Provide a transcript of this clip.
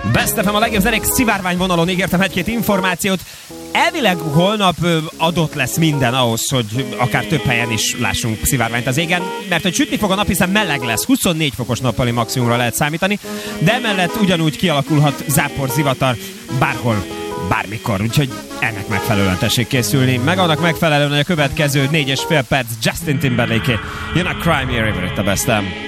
Best FM, a legjobb zenék szivárványvonalon, ígértem egy-két információt. Elvileg holnap adott lesz minden ahhoz, hogy akár több helyen is lássunk szivárványt az égen, mert hogy sütni fog a nap, hiszen meleg lesz, 24 fokos nappali maximumra lehet számítani, de emellett ugyanúgy kialakulhat zápor, zivatar bárhol, bármikor, úgyhogy ennek megfelelően tessék készülni. Meg annak megfelelően, hogy a következő 4,5 perc Justin Timberlake jön a Cry Me a River, itt a Best FM.